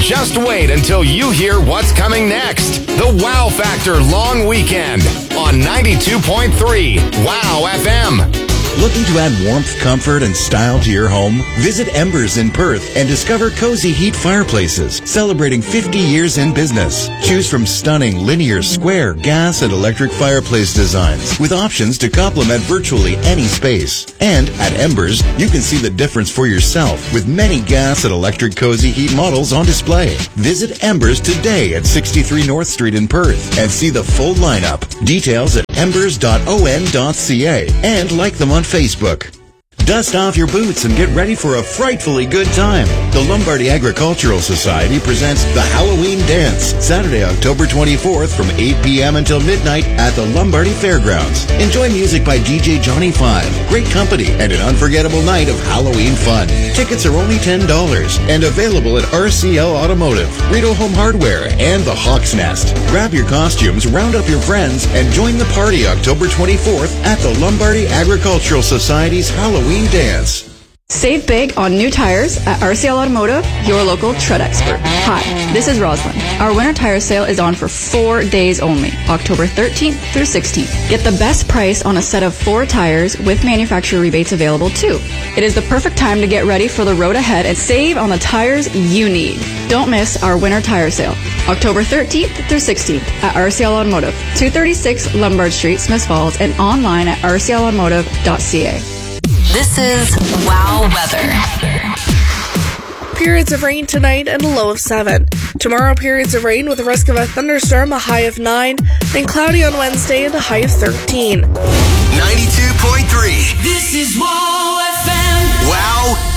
Just wait until you hear what's coming next. The Wow Factor Long Weekend on 92.3 Wow FM. Looking to add warmth, comfort, and style to your home? Visit Embers in Perth and discover Cozy Heat Fireplaces, celebrating 50 years in business. Choose from stunning linear, square, gas, and electric fireplace designs with options to complement virtually any space. And at Embers, you can see the difference for yourself with many gas and electric Cozy Heat models on display. Visit Embers today at 63 North Street in Perth and see the full lineup. Details at embers.on.ca and like them on Facebook. Dust off your boots and get ready for a frightfully good time. The Lombardy Agricultural Society presents the Halloween Dance, Saturday, October 24th from 8 p.m. until midnight at the Lombardy Fairgrounds. Enjoy music by DJ Johnny 5, great company, and an unforgettable night of Halloween fun. Tickets are only $10 and available at RCL Automotive, Rito Home Hardware, and the Hawk's Nest. Grab your costumes, round up your friends, and join the party October 24th at the Lombardy Agricultural Society's Halloween Dance. Save big on new tires at RCL Automotive, your local tread expert. Hi, this is Rosalind. Our winter tire sale is on for 4 days only, October 13th through 16th. Get the best price on a set of 4 tires with manufacturer rebates available too. It is the perfect time to get ready for the road ahead and save on the tires you need. Don't miss our winter tire sale, October 13th through 16th at RCL Automotive, 236 Lombard Street, Smiths Falls, and online at rclautomotive.ca. This is Wow Weather. Periods of rain tonight and a low of 7. Tomorrow, periods of rain with a risk of a thunderstorm, a high of 9. Then cloudy on Wednesday and a high of 13. 92.3. This is Wow FM. Wow